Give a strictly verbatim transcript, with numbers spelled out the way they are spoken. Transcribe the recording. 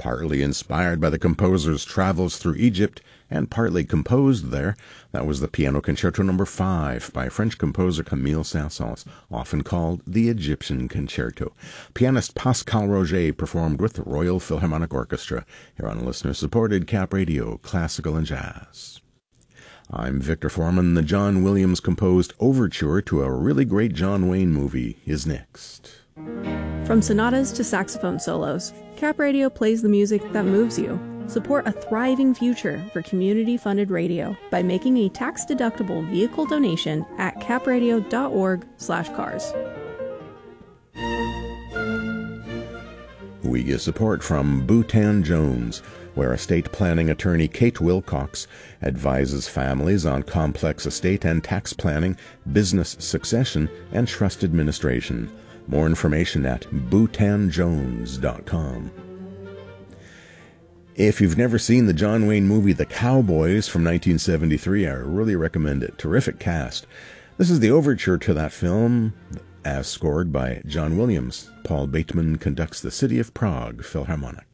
partly inspired by the composer's travels through Egypt and partly composed there. That was the Piano Concerto number five by French composer Camille Saint-Saëns, often called the Egyptian Concerto. Pianist Pascal Roger performed with the Royal Philharmonic Orchestra here on listener-supported Cap Radio, Classical and Jazz. I'm Victor Foreman. The John Williams-composed overture to a really great John Wayne movie is next. From sonatas to saxophone solos, Cap Radio plays the music that moves you. Support a thriving future for community-funded radio by making a tax-deductible vehicle donation at capradio.org slash cars. We get support from Bhutan Jones, where estate planning attorney Kate Wilcox advises families on complex estate and tax planning, business succession, and trust administration. More information at bhutan jones dot com. If you've never seen the John Wayne movie The Cowboys from nineteen seventy-three, I really recommend it. Terrific cast. This is the overture to that film, as scored by John Williams. Paul Bateman conducts the City of Prague Philharmonic.